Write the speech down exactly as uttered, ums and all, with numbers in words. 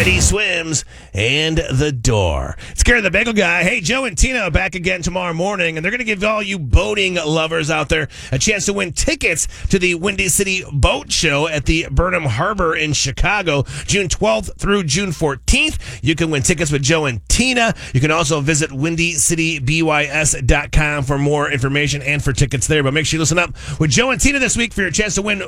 Ready Swims and The Door. It's Gary the Bagel Guy. Hey, Joe and Tina are back again tomorrow morning, and they're going to give all you boating lovers out there a chance to win tickets to the Windy City Boat Show at the Burnham Harbor in Chicago, June twelfth through June fourteenth. You can win tickets with Joe and Tina. You can also visit windy city b y s dot com for more information and for tickets there. But make sure you listen up with Joe and Tina this week for your chance to win